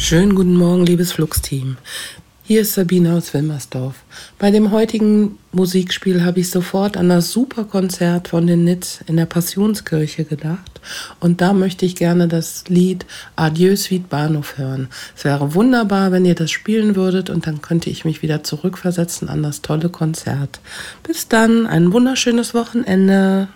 Schönen guten Morgen, liebes Flux-Team. Hier ist Sabine aus Wilmersdorf. Bei dem heutigen Musikspiel habe ich sofort an das Superkonzert von den Nits in der Passionskirche gedacht. Und da möchte ich gerne das Lied Adieu Sweet Bahnhof hören. Es wäre wunderbar, wenn ihr das spielen würdet und dann könnte ich mich wieder zurückversetzen an das tolle Konzert. Bis dann, ein wunderschönes Wochenende.